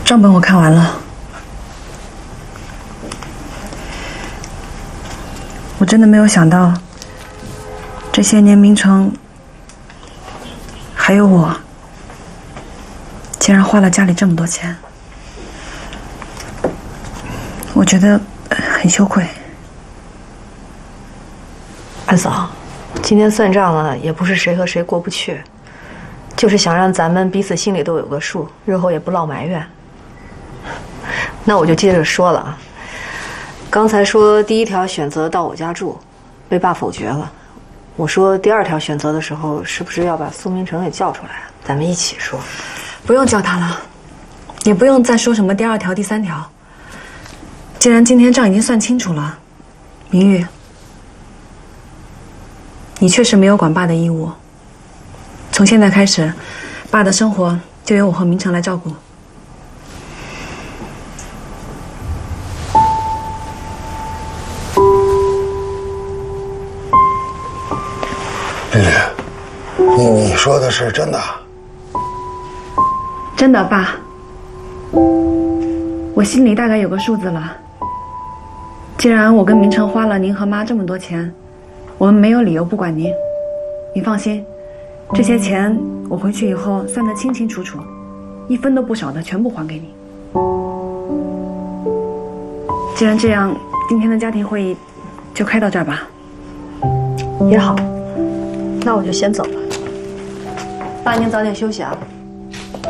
账本我看完了，我真的没有想到，这些年明成还有我，竟然花了家里这么多钱，我觉得很羞愧。 二嫂，今天算账了，也不是谁和谁过不去，就是想让咱们彼此心里都有个数，日后也不落埋怨。那我就接着说了啊，刚才说第一条选择到我家住，被爸否决了。我说第二条选择的时候，是不是要把苏明成给叫出来，咱们一起说？ 不用叫他了，也不用再说什么第二条、第三条。既然今天账已经算清楚了，明玉，你确实没有管爸的义务。从现在开始，爸的生活就由我和明成来照顾。 绿绿，你说的是真的？ 真的，爸，我心里大概有个数字了。既然我跟明成花了您和妈这么多钱，我们没有理由不管您。你放心，这些钱我回去以后算得清清楚楚，一分都不少的全部还给你。既然这样，今天的家庭会议就开到这儿吧。 也好，那我就先走了。爸，您早点休息啊。